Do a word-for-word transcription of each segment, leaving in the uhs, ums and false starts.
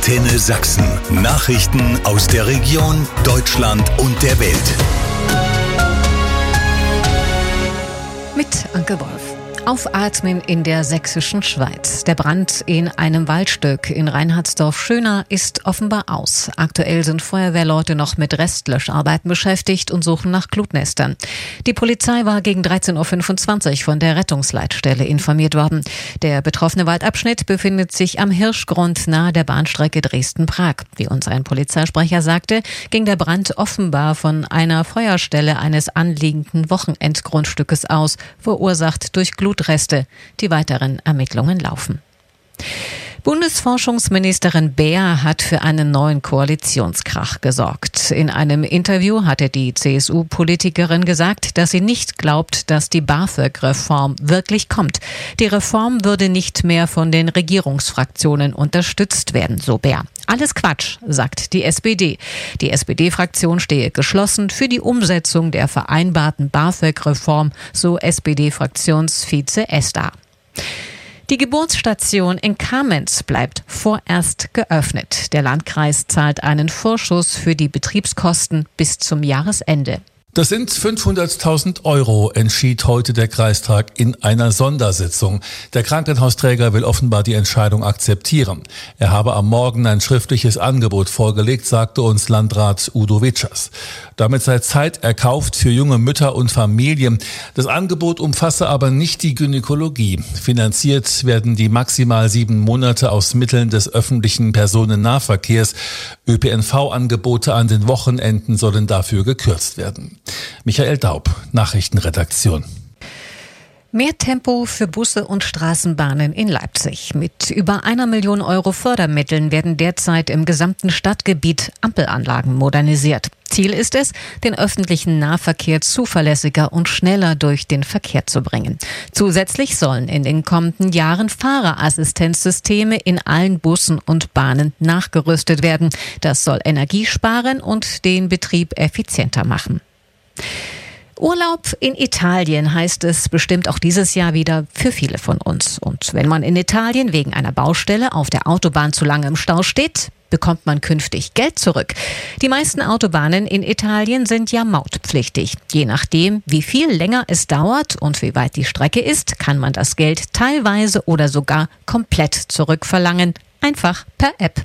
Antenne Sachsen. Nachrichten aus der Region, Deutschland und der Welt. Mit Anke Wolf. Aufatmen in der sächsischen Schweiz. Der Brand in einem Waldstück in Reinhardsdorf-Schöna ist offenbar aus. Aktuell sind Feuerwehrleute noch mit Restlöscharbeiten beschäftigt und suchen nach Glutnestern. Die Polizei war gegen dreizehn Uhr fünfundzwanzig von der Rettungsleitstelle informiert worden. Der betroffene Waldabschnitt befindet sich am Hirschgrund nahe der Bahnstrecke Dresden-Prag. Wie uns ein Polizeisprecher sagte, ging der Brand offenbar von einer Feuerstelle eines anliegenden Wochenendgrundstückes aus, verursacht durch Glut Reste. Die weiteren Ermittlungen laufen. Bundesforschungsministerin Beer hat für einen neuen Koalitionskrach gesorgt. In einem Interview hatte die C S U-Politikerin gesagt, dass sie nicht glaubt, dass die BAföG-Reform wirklich kommt. Die Reform würde nicht mehr von den Regierungsfraktionen unterstützt werden, so Beer. Alles Quatsch, sagt die S P D. Die S P D-Fraktion stehe geschlossen für die Umsetzung der vereinbarten BAföG-Reform, so S P D-Fraktionsvize Esther. Die Geburtsstation in Kamenz bleibt vorerst geöffnet. Der Landkreis zahlt einen Vorschuss für die Betriebskosten bis zum Jahresende. Das sind fünfhunderttausend Euro, entschied heute der Kreistag in einer Sondersitzung. Der Krankenhausträger will offenbar die Entscheidung akzeptieren. Er habe am Morgen ein schriftliches Angebot vorgelegt, sagte uns Landrat Udo Witschers. Damit sei Zeit erkauft für junge Mütter und Familien. Das Angebot umfasse aber nicht die Gynäkologie. Finanziert werden die maximal sieben Monate aus Mitteln des öffentlichen Personennahverkehrs. Ö P N V-Angebote an den Wochenenden sollen dafür gekürzt werden. Michael Daub, Nachrichtenredaktion. Mehr Tempo für Busse und Straßenbahnen in Leipzig. Mit über einer Million Euro Fördermitteln werden derzeit im gesamten Stadtgebiet Ampelanlagen modernisiert. Ziel ist es, den öffentlichen Nahverkehr zuverlässiger und schneller durch den Verkehr zu bringen. Zusätzlich sollen in den kommenden Jahren Fahrerassistenzsysteme in allen Bussen und Bahnen nachgerüstet werden. Das soll Energie sparen und den Betrieb effizienter machen. Urlaub in Italien heißt es bestimmt auch dieses Jahr wieder für viele von uns. Und wenn man in Italien wegen einer Baustelle auf der Autobahn zu lange im Stau steht, bekommt man künftig Geld zurück. Die meisten Autobahnen in Italien sind ja mautpflichtig. Je nachdem, wie viel länger es dauert und wie weit die Strecke ist, kann man das Geld teilweise oder sogar komplett zurückverlangen. Einfach per App.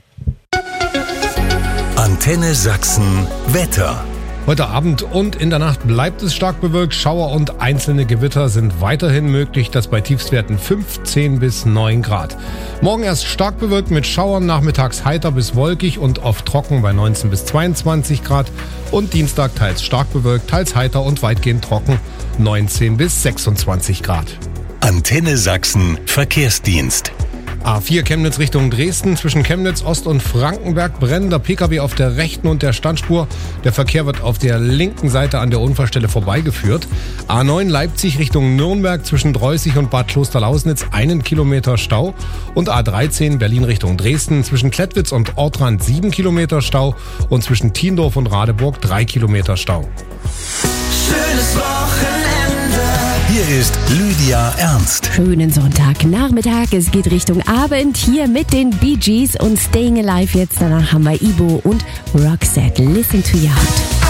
Antenne Sachsen Wetter. Heute Abend und in der Nacht bleibt es stark bewölkt. Schauer und einzelne Gewitter sind weiterhin möglich. Das bei Tiefstwerten fünfzehn bis neun Grad. Morgen erst stark bewölkt mit Schauern, nachmittags heiter bis wolkig und oft trocken bei neunzehn bis zweiundzwanzig Grad. Und Dienstag teils stark bewölkt, teils heiter und weitgehend trocken, neunzehn bis sechsundzwanzig Grad. Antenne Sachsen Verkehrsdienst. A vier Chemnitz Richtung Dresden. Zwischen Chemnitz Ost und Frankenberg brennender Pkw auf der rechten und der Standspur. Der Verkehr wird auf der linken Seite an der Unfallstelle vorbeigeführt. A neun Leipzig Richtung Nürnberg zwischen Dreußig und Bad Klosterlausnitz einen Kilometer Stau. Und A dreizehn Berlin Richtung Dresden zwischen Klettwitz und Ortrand sieben Kilometer Stau. Und zwischen Tiendorf und Radeburg drei Kilometer Stau. Schönes Wochenende. Hier ist Lydia Ernst. Schönen Sonntagnachmittag. Es geht Richtung Abend hier mit den Bee Gees und Staying Alive. Jetzt danach haben wir Ibo und Roxette. Listen to your heart.